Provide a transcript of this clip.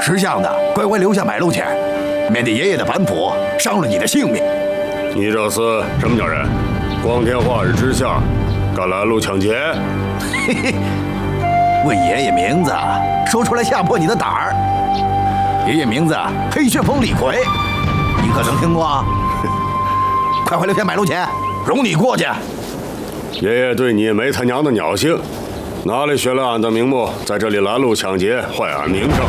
识相的，乖乖留下买路钱，免得爷爷的板斧伤了你的性命。 你这是什么家人？光天化日之下，敢拦路抢劫？ 嘿嘿，问爷爷名字，说出来吓破你的胆儿。爷爷名字黑旋风李逵，你可曾听过？快留下买路钱，容你过去。 爷爷对你没他娘的鸟性，哪里学了俺的名目，在这里拦路抢劫，坏俺名声？